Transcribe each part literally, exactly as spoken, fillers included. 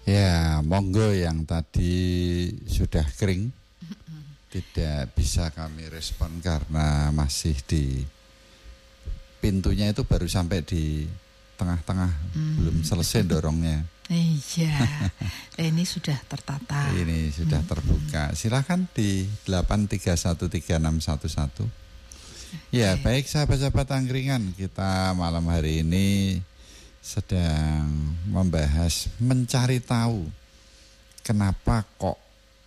Ya, monggo yang tadi sudah kering tidak bisa kami respon karena masih di pintunya itu baru sampai di tengah-tengah, hmm. belum selesai dorongnya. Iya, ini sudah tertata. Ini sudah hmm. terbuka. Silakan di delapan tiga satu tiga enam satu satu. Ya, baik sahabat-sahabat angkringan, kita malam hari ini sedang membahas mencari tahu kenapa kok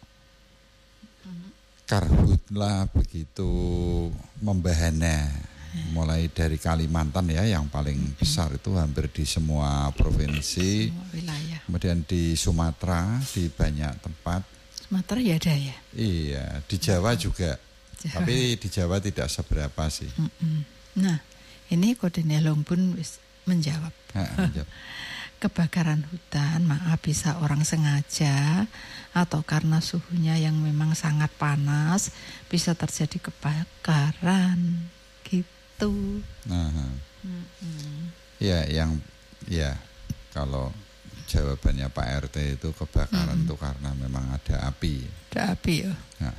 karhutla begitu membahana, mulai dari Kalimantan ya yang paling besar itu hampir di semua provinsi, semua wilayah. Kemudian di Sumatera di banyak tempat. Sumatera ya ada ya? Iya, di Jawa juga, Jawa. Tapi di Jawa tidak seberapa sih. Nah, ini Kodenya Longbun wis menjawab. Kebakaran hutan, maaf bisa orang sengaja atau karena suhunya yang memang sangat panas bisa terjadi kebakaran gitu. Nah, mm-hmm. ya yang ya kalau jawabannya Pak R T itu kebakaran itu mm-hmm. karena memang ada api. Ada api ya. Nah.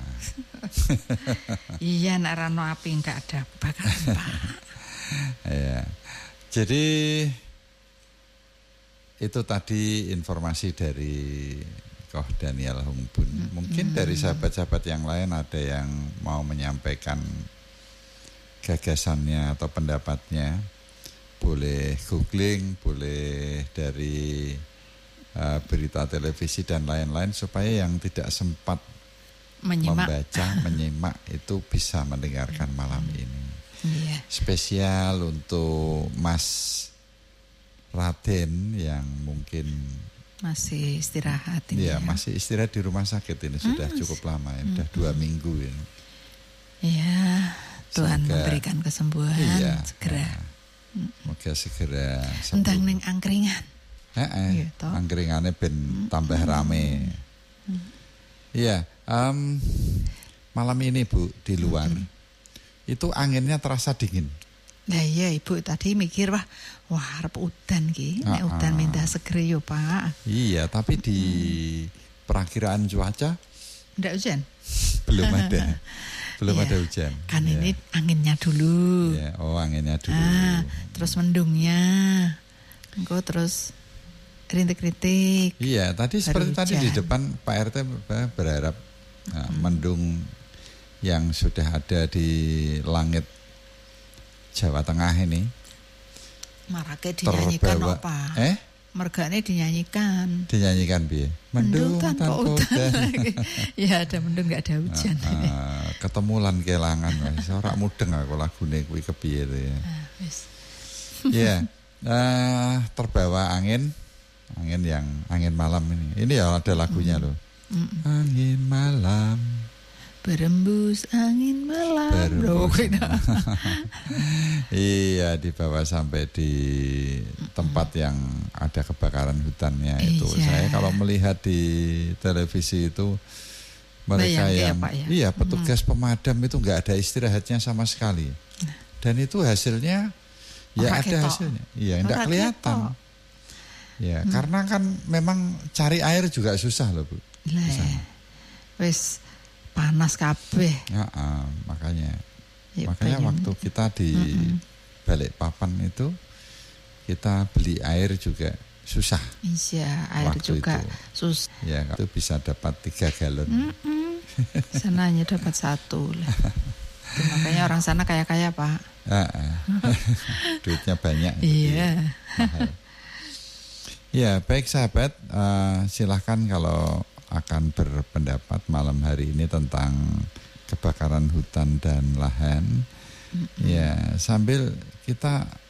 Iya, nek rano api enggak ada kebakaran Pak. Ya. Jadi itu tadi informasi dari Koh Daniel Longbun. Hmm. Mungkin dari sahabat-sahabat yang lain ada yang mau menyampaikan gagasannya atau pendapatnya. Boleh googling, boleh dari uh, berita televisi dan lain-lain supaya yang tidak sempat menyimak. membaca, menyimak itu bisa mendengarkan malam ini. Yeah. Spesial untuk Mas Raden yang mungkin masih istirahat ini ya, ya. Masih istirahat di rumah sakit ini sudah hmm, cukup lama ya, sudah hmm. dua minggu ini. Ya, Tuhan Semoga, memberikan kesembuhan iya, segera. Ya, semoga segera sembuh. Tentang neng angkringan. Heeh. Gitu. Angkringannya ben hmm. tambah rame. Iya, hmm. um, malam ini Bu di luar hmm. itu anginnya terasa dingin. Nah iya Ibu tadi mikir wah wah harap udan ki, nek uh, udan minta segera yo Pak. Iya, tapi di hmm. perakiraan cuaca ndak hujan. Belum ada. Belum ya, ada hujan. Kan ya. Ini anginnya dulu. Ya, oh anginnya dulu. Ah, terus mendungnya. Engko terus rintik-rintik. Iya, tadi seperti hujan. Tadi di depan Pak R T berharap nah, hmm. mendung yang sudah ada di langit Jawa Tengah ini marake dinyanyikan terbawa, apa? Eh? Mergane dinyanyikan. Dinyanyikan piye? Mendung tanpa udan. Ya ada mendung enggak ada hujan. Nah, uh, ketemulan kelangan wis ora mudeng aku lagune kuwi kepiye to ya. Ah, wis. Ya, uh, terbawa angin, angin yang angin malam ini. Ini ya ada lagunya mm. loh. Mm. Angin malam berembus angin malam. Berembus. Iya, dibawa sampai di tempat yang ada kebakaran hutannya itu. Iya. Saya kalau melihat di televisi itu mereka Bayang, yang ya, Pak, ya? Iya petugas hmm. pemadam itu nggak ada istirahatnya sama sekali. Dan itu hasilnya ya Orang ada ketok. hasilnya. Iya, enggak kelihatan. Ya, hmm. karena kan memang cari air juga susah loh Bu. Wes panas kabeh. Ya, uh, makanya, ya, makanya pengen. waktu kita di mm-mm. Balikpapan itu kita beli air juga susah. Iya, air waktu juga itu. susah. Ya, itu bisa dapat tiga galon. Sana hanya dapat satu lah. Itu makanya orang sana kaya-kaya Pak. Uh, uh. Duitnya banyak. Iya. Ya, baik sahabat, uh, silahkan kalau akan berpendapat malam hari ini tentang kebakaran hutan dan lahan. Mm-hmm. Ya, sambil kita